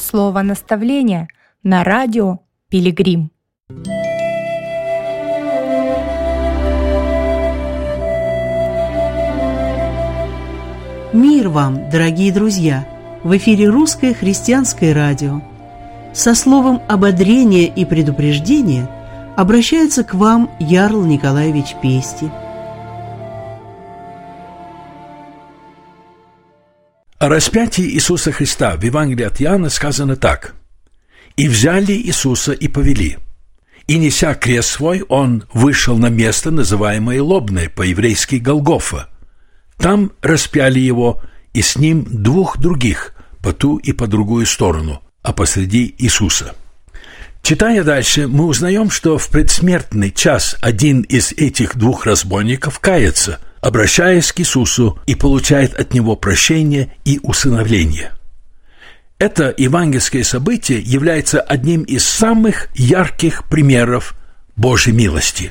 слово наставления на радио «Пилигрим». Мир вам, дорогие друзья! В эфире Русское христианское радио. Со словом ободрения и предупреждения обращается к вам Ярл Николаевич Пести. О распятии Иисуса Христа в Евангелии от Иоанна сказано так: «И взяли Иисуса и повели, и, неся крест свой, он вышел на место, называемое Лобное, по-еврейски Голгофа. Там распяли его, и с ним двух других, по ту и по другую сторону, а посреди Иисуса». Читая дальше, мы узнаем, что в предсмертный час один из этих двух разбойников кается, обращаясь к Иисусу, и получает от Него прощение и усыновление. Это евангельское событие является одним из самых ярких примеров Божьей милости.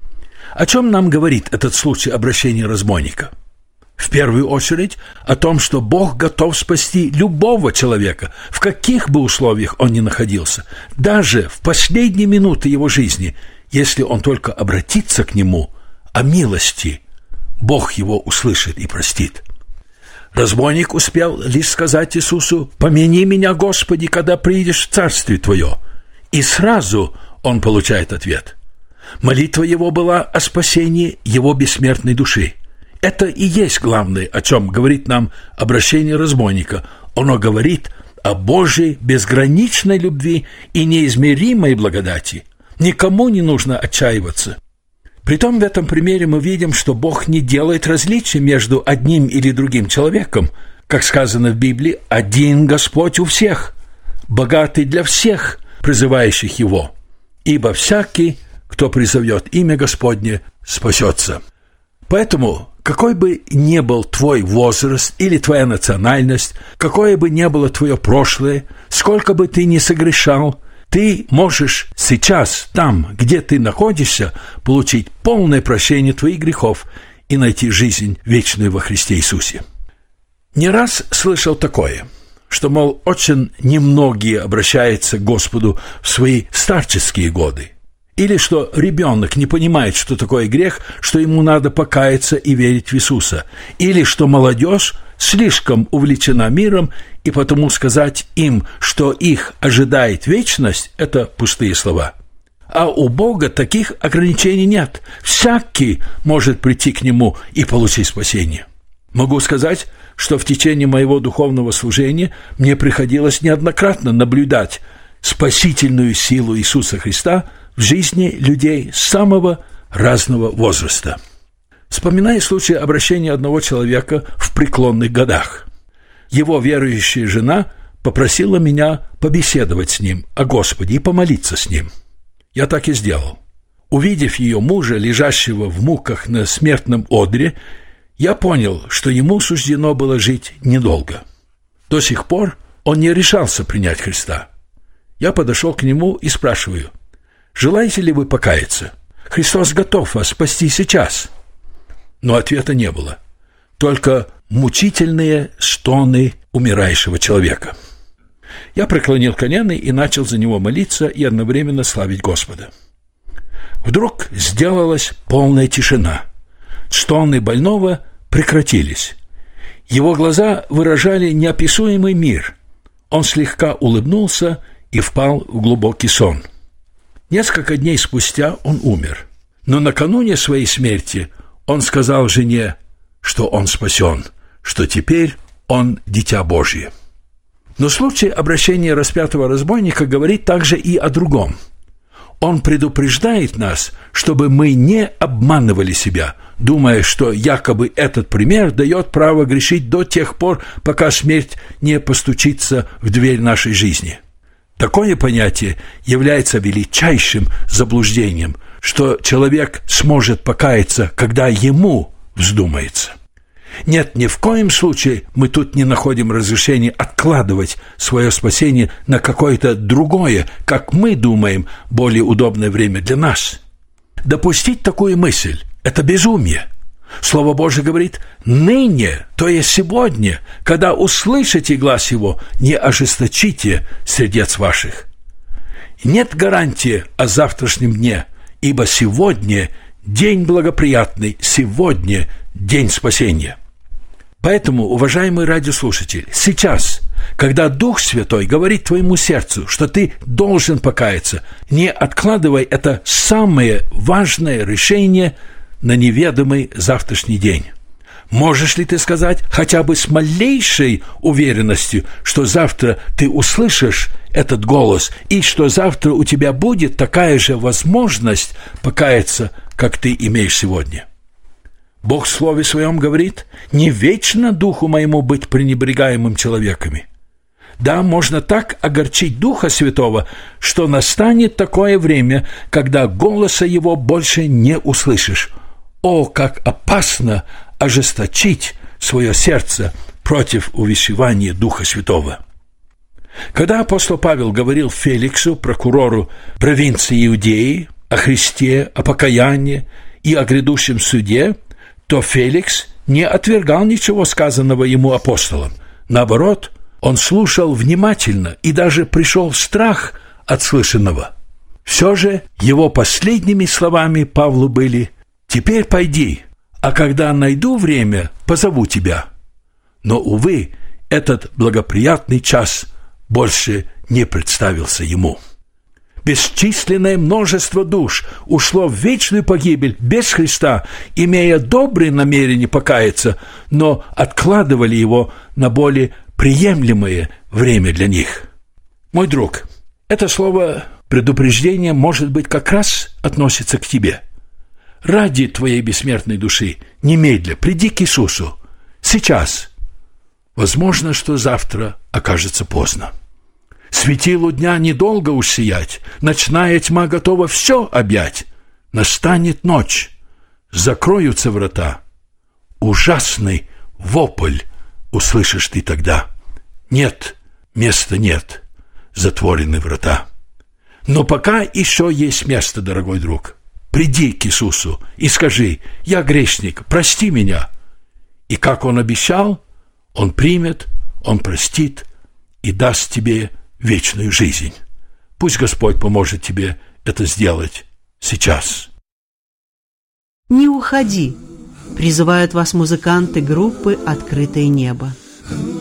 О чем нам говорит этот случай обращения разбойника? В первую очередь о том, что Бог готов спасти любого человека, в каких бы условиях он ни находился, даже в последние минуты его жизни, если он только обратится к Нему о милости, Бог его услышит и простит. Разбойник успел лишь сказать Иисусу: «Помяни меня, Господи, когда приидешь в Царствие Твое». И сразу он получает ответ. Молитва его была о спасении его бессмертной души. Это и есть главное, о чем говорит нам обращение разбойника. Оно говорит о Божьей безграничной любви и неизмеримой благодати. Никому не нужно отчаиваться. Притом в этом примере мы видим, что Бог не делает различия между одним или другим человеком. Как сказано в Библии, один Господь у всех, богатый для всех, призывающих Его. Ибо всякий, кто призовет имя Господне, спасется. Поэтому, какой бы ни был твой возраст или твоя национальность, какое бы ни было твое прошлое, сколько бы ты ни согрешал, ты можешь сейчас, там, где ты находишься, получить полное прощение твоих грехов и найти жизнь вечную во Христе Иисусе. Не раз слышал такое, что, мол, очень немногие обращаются к Господу в свои старческие годы, или что ребенок не понимает, что такое грех, что ему надо покаяться и верить в Иисуса, или что молодежь слишком увлечена миром, и потому сказать им, что их ожидает вечность, это пустые слова. А у Бога таких ограничений нет. Всякий может прийти к Нему и получить спасение. Могу сказать, что в течение моего духовного служения мне приходилось неоднократно наблюдать спасительную силу Иисуса Христа в жизни людей самого разного возраста. Вспоминаю случай обращения одного человека в преклонных годах. Его верующая жена попросила меня побеседовать с ним о Господе и помолиться с ним. Я так и сделал. Увидев ее мужа, лежащего в муках на смертном одре, я понял, что ему суждено было жить недолго. До сих пор он не решался принять Христа. Я подошел к нему и спрашиваю: «Желаете ли вы покаяться? Христос готов вас спасти сейчас». Но ответа не было, только мучительные стоны умирающего человека. Я преклонил колено и начал за него молиться и одновременно славить Господа. Вдруг сделалась полная тишина. Стоны больного прекратились. Его глаза выражали неописуемый мир. Он слегка улыбнулся и впал в глубокий сон. Несколько дней спустя он умер. Но накануне своей смерти он сказал жене, что он спасен, что теперь он дитя Божье. Но случай обращения распятого разбойника говорит также и о другом. Он предупреждает нас, чтобы мы не обманывали себя, думая, что якобы этот пример дает право грешить до тех пор, пока смерть не постучится в дверь нашей жизни. Такое понятие является величайшим заблуждением, что человек сможет покаяться, когда ему вздумается. Нет, ни в коем случае мы тут не находим разрешения откладывать свое спасение на какое-то другое, как мы думаем, более удобное время для нас. Допустить такую мысль – это безумие. Слово Божие говорит: «Ныне, то есть сегодня, когда услышите глас Его, не ожесточите сердец ваших». Нет гарантии о завтрашнем дне, ибо сегодня день благоприятный, сегодня день спасения. Поэтому, уважаемый радиослушатель, сейчас, когда Дух Святой говорит твоему сердцу, что ты должен покаяться, не откладывай это самое важное решение на неведомый завтрашний день. Можешь ли ты сказать хотя бы с малейшей уверенностью, что завтра ты услышишь этот голос и что завтра у тебя будет такая же возможность покаяться, как ты имеешь сегодня? Бог в Слове Своем говорит: «Не вечно духу моему быть пренебрегаемым человеками». Да, можно так огорчить Духа Святого, что настанет такое время, когда голоса Его больше не услышишь. О, как опасно ожесточить свое сердце против увещевания Духа Святого! Когда апостол Павел говорил Феликсу, прокурору провинции Иудеи, о Христе, о покаянии и о грядущем суде, то Феликс не отвергал ничего сказанного ему апостолом. Наоборот, он слушал внимательно, и даже пришел страх от слышанного. Все же его последними словами Павлу были: «Теперь пойди, а когда найду время, позову тебя». Но, увы, этот благоприятный час больше не представился ему. Бесчисленное множество душ ушло в вечную погибель без Христа, имея добрые намерения покаяться, но откладывали его на более приемлемое время для них. Мой друг, это слово предупреждение, может быть, как раз относится к тебе. Ради твоей бессмертной души немедля приди к Иисусу. Сейчас. Возможно, что завтра окажется поздно. Светилу дня недолго уж сиять, ночная тьма готова все объять. Настанет ночь, закроются врата. Ужасный вопль услышишь ты тогда. Нет, места нет, затворены врата. Но пока еще есть место, дорогой друг. Приди к Иисусу и скажи: «Я грешник, прости меня». И как Он обещал, Он примет, Он простит и даст тебе вечную жизнь. Пусть Господь поможет тебе это сделать сейчас. Не уходи, призывают вас музыканты группы «Открытое небо».